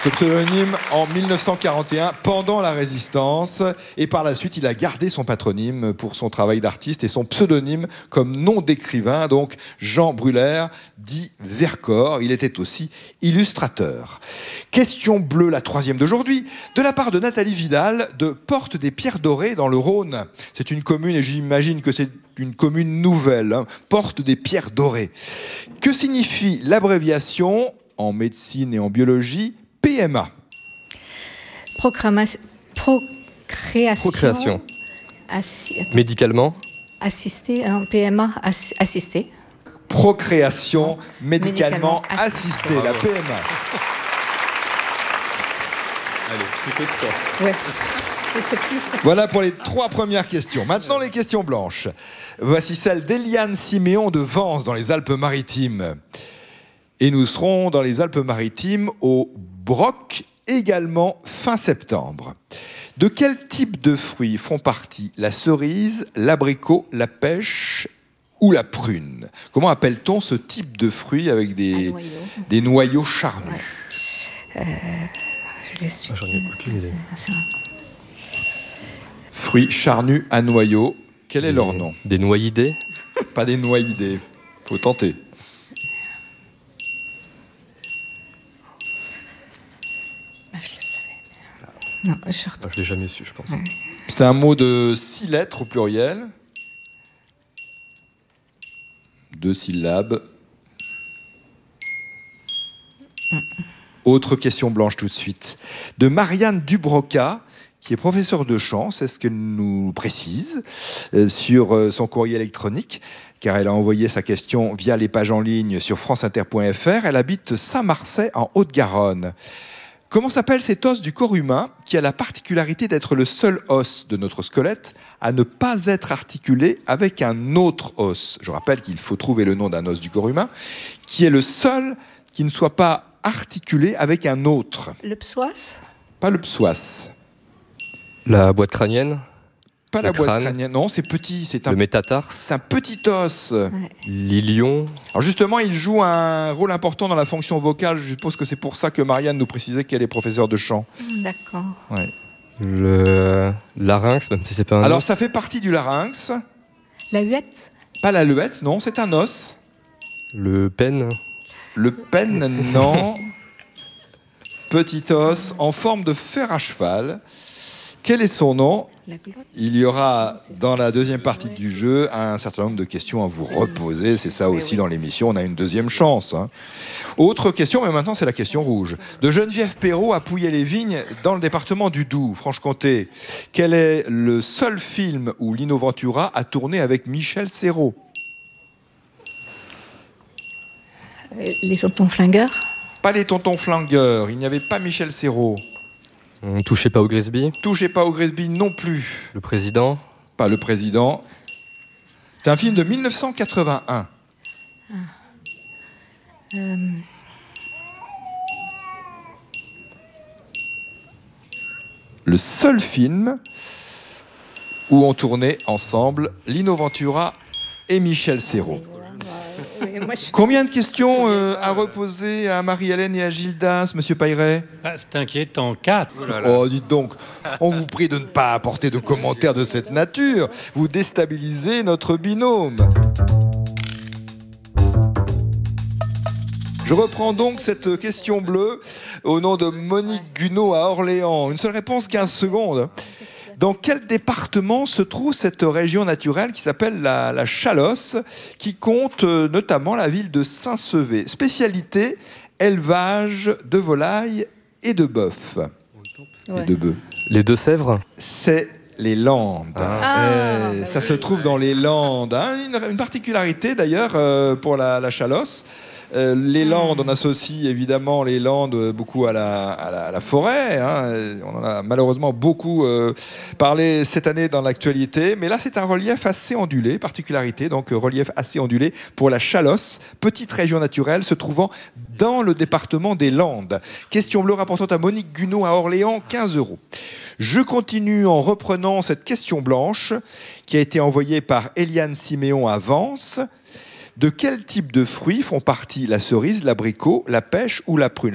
Ce pseudonyme en 1941, pendant la Résistance. Et par la suite, il a gardé son patronyme pour son travail d'artiste et son pseudonyme comme nom d'écrivain, donc Jean Brulaire, dit Vercors. Il était aussi illustrateur. Question bleue, la troisième d'aujourd'hui, de la part de Nathalie Vidal, de Porte des Pierres Dorées dans le Rhône. C'est une commune, et j'imagine que c'est une commune nouvelle, hein, Porte des Pierres Dorées. Que signifie l'abréviation en médecine et en biologie PMA? Procréation. Médicalement. Assisté, PMA assisté. Procréation médicalement assistée, la PMA. Allez, plutôt de ça. Ouais. C'est plus... Voilà pour les trois premières questions. Maintenant, les questions blanches. Voici celle d'Eliane Siméon de Vence, dans les Alpes-Maritimes. Et nous serons dans les Alpes-Maritimes au Broc, également fin septembre. De quel type de fruits font partie la cerise, l'abricot, la pêche ou la prune? Comment appelle-t-on ce type de fruits avec des noyaux charnus? J'en ai aucune idée. Fruits charnus à noyaux, quel est leur nom? Des noyidés? Pas des noyidés, faut tenter. Je le savais. Non, je l'ai jamais su, je pense. Ouais. C'est un mot de 6 lettres au pluriel. 2 syllabes. Autre question blanche tout de suite. De Marianne Dubroca, qui est professeure de chant, c'est ce qu'elle nous précise, sur son courrier électronique, car elle a envoyé sa question via les pages en ligne sur franceinter.fr. Elle habite Saint-Marcet, en Haute-Garonne. Comment s'appelle cet os du corps humain qui a la particularité d'être le seul os de notre squelette à ne pas être articulé avec un autre os? Je rappelle qu'il faut trouver le nom d'un os du corps humain qui est le seul qui ne soit pas articulé avec un autre. Le psoas? Pas le psoas. La boîte crânienne? Pas la boîte crânienne, non, c'est petit. C'est le métatarse? C'est un petit os. Ouais. L'ilion? Alors justement, il joue un rôle important dans la fonction vocale. Je suppose que c'est pour ça que Marianne nous précisait qu'elle est professeure de chant. D'accord. Ouais. Le larynx, même si c'est pas un os. Alors ça fait partie du larynx. La huette? Pas la luette, non, c'est un os. Le pène? Le pène, non. Petit os en forme de fer à cheval. Quel est son nom? Il y aura dans la deuxième partie du jeu un certain nombre de questions à vous reposer. C'est ça aussi dans l'émission, on a une deuxième chance. Hein. Autre question, mais maintenant c'est la question rouge. De Geneviève Perrault à Pouilly-les-Vignes, dans le département du Doubs, Franche-Comté. Quel est le seul film où Lino Ventura a tourné avec Michel Serrault? Les tontons flingueurs? Pas les tontons flingueurs, il n'y avait pas Michel Serrault. Touchez pas au Grisby? Touchez pas au Grisby non plus. Le président? Pas le président. C'est un film de 1981. Le seul film où ont tourné ensemble Lino Ventura et Michel Serrault. Combien de questions à reposer à Marie-Hélène et à Gildas, monsieur Pailleret? C'est inquiétant, 4. Oh, dites donc, on vous prie de ne pas apporter de commentaires de cette nature. Vous déstabilisez notre binôme. Je reprends donc cette question bleue au nom de Monique Gunaud à Orléans. Une seule réponse, 15 secondes. Dans quel département se trouve cette région naturelle qui s'appelle la Chalosse, qui compte notamment la ville de Saint-Sevé? Spécialité, élevage de volailles et de bœuf. Ouais. Et de bœufs. Les Deux-Sèvres? C'est les Landes. Ça se trouve dans les Landes. Hein. Une particularité d'ailleurs pour la Chalosse. Les Landes, on associe évidemment les Landes beaucoup à la forêt. Hein. On en a malheureusement beaucoup parlé cette année dans l'actualité. Mais là, c'est un relief assez ondulé, particularité. Donc, relief assez ondulé pour la Chalosse, petite région naturelle se trouvant dans le département des Landes. Question bleue rapportant à Monique Gunaud à Orléans, 15 €. Je continue en reprenant cette question blanche qui a été envoyée par Eliane Siméon à Vence. De quel type de fruits font partie la cerise, l'abricot, la pêche ou la prune?